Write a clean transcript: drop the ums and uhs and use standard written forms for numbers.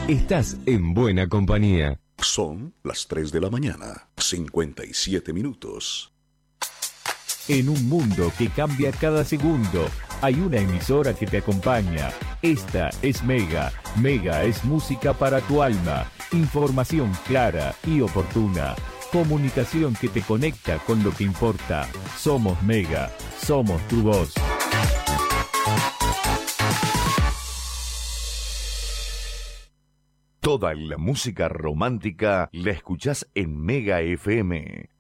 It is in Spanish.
Estás en buena compañía. Son las 3 de la mañana, 57 minutos. En un mundo que cambia cada segundo, hay una emisora que te acompaña. Esta es Mega. Mega es música para tu alma. Información clara y oportuna. Comunicación que te conecta con lo que importa. Somos Mega. Somos tu voz. Toda la música romántica la escuchás en Mega FM.